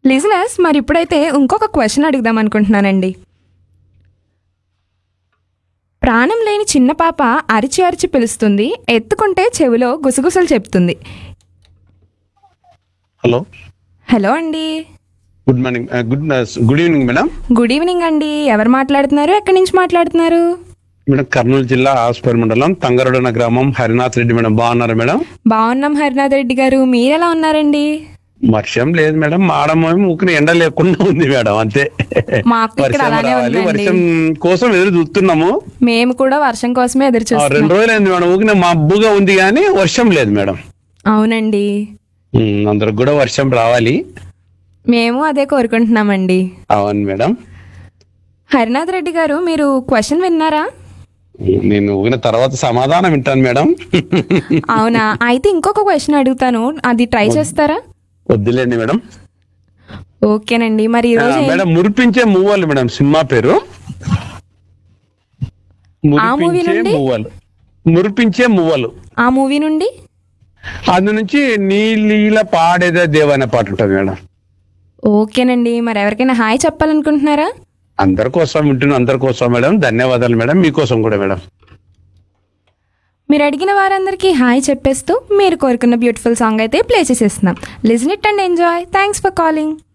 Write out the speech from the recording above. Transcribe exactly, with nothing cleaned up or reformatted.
Listeners, మరి ఇప్పుడైతే ఇంకొక క్వశ్చన్ అడుగుదాం అనుకుంటున్నానండి. ప్రాణం లేని చిన్న పాప అరిచి అరిచి పిలుస్తుంది, ఎత్తుకుంటే చెవిలో గుసగుసలు చెప్తుంది. హలో హలో అండి. Good morning good good evening madam. Good evening అండి. ఎవరు మాట్లాడుతున్నారు? ఎక్కడి నుంచి మాట్లాడుతున్నారు? మేడం కర్నూలు జిల్లా ఆస్పర్ మండలం తంగరడన గ్రామం హరినాథ్ రెడ్డి మేడం. బాగున్నారా మేడం? బాగున్నాం హరినాథ్ రెడ్డి గారు, మీరెలా ఉన్నారండి? వర్షం లేదు మేడం, మాడమేమో ఊకిన ఎండ లేకుండా ఉంది మేడం, అంతే. మాకు ఇక్కడ వర్షం అలానే రావాలి, ఉందండి. వర్షం కోసం ఎదురు చూస్తున్నాము. మేము కూడా వర్షం కోసమే ఎదురు ఆ, చూస్తున్నాం. రెండు రోజులైంది మేడం, ఊకిన మబ్బుగా ఉంది కానీ వర్షం లేదు మేడం. అవునండి, ఉమ్, అందరికి కూడా వర్షం రావాలి. మేము అదే కోరుకుంటున్నామండి. అవును మేడం. హరినాథ్ రెడ్డి గారు, మీరు క్వశ్చన్ విన్నారా? నేను ఊగిన తర్వాత సమాధానం వింటాను మేడం. అవునా, అయితే ఇంకొక క్వశ్చన్ అడుగుతాను, అది ట్రై చేస్తారా? వద్దులేండి మేడం. ఓకేనండి. మరి ఈ ఆ, రోజు ఏం- మేడం మురిపించే మూవలు మేడం, సినిమా పేరు ఆ మూవీ మురిపించే నుండి? మూవలు. మురిపించే మూవలు ఆ మూవీ నుండి అందు నుంచి నీళ్ళ పాడేదే దేవ అనే పాట ఉంటుంది మేడం. ఓకేనండి. మరి ఎవరికైనా హాయ్ చెప్పాలనుకుంటున్నారా? అందరి కోసం వింటున్నా, అందరి కోసం మేడం. ధన్యవాదాలు మేడం, మీకోసం కూడా మేడం. మీరు అడిగిన వారందరికీ హాయ్ చెప్పేస్తూ మీరు కోరుకున్న బ్యూటిఫుల్ సాంగ్ అయితే ప్లే చేసేస్తున్నాం. Listen it and enjoy. Thanks for calling.